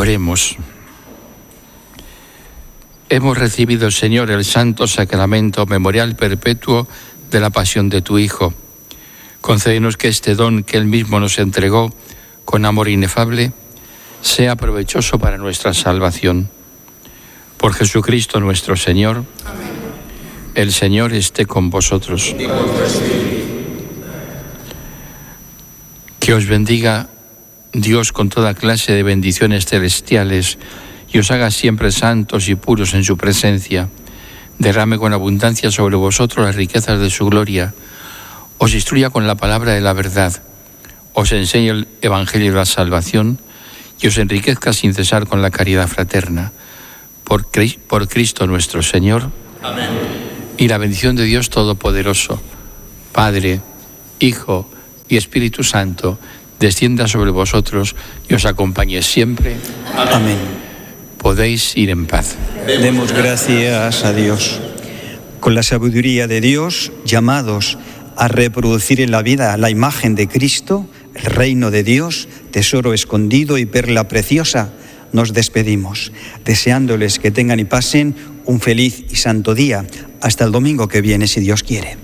Oremos. Hemos recibido, Señor, el santo sacramento memorial perpetuo de la pasión de tu Hijo. Concédenos que este don que Él mismo nos entregó con amor inefable sea provechoso para nuestra salvación. Por Jesucristo nuestro Señor. Amén. El Señor esté con vosotros. Que os bendiga Dios con toda clase de bendiciones celestiales y os haga siempre santos y puros en su presencia. Derrame con abundancia sobre vosotros las riquezas de su gloria. Os instruya con la palabra de la verdad. Os enseñe el evangelio de la salvación y os enriquezca sin cesar con la caridad fraterna. Por Cristo nuestro Señor. Amén. Y la bendición de Dios Todopoderoso, Padre, Hijo y Espíritu Santo, descienda sobre vosotros y os acompañe siempre. Amén. Podéis ir en paz. Demos gracias a Dios. Con la sabiduría de Dios, llamados a reproducir en la vida la imagen de Cristo, el reino de Dios, tesoro escondido y perla preciosa, nos despedimos, deseándoles que tengan y pasen un feliz y santo día. Hasta el domingo que viene, si Dios quiere.